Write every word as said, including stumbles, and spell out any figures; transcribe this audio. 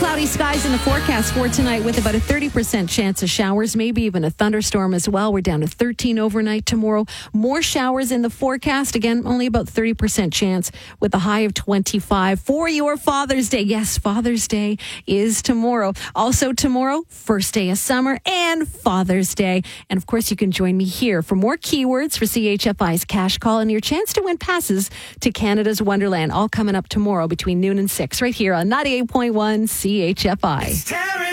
Cloudy skies in the forecast for tonight with about a thirty percent chance of showers, maybe even a thunderstorm as well. We're down to thirteen overnight tomorrow. More showers in the forecast. Again, only about thirty percent chance with a high of twenty-five for your Father's Day. Yes, Father's Day is tomorrow. Also tomorrow, first day of summer and Father's Day. And of course, you can join me here for more keywords for C H F I's Cash Call and your chance to win passes to Canada's Wonderland. All coming up tomorrow between noon and six right here on ninety-eight point one C H F I.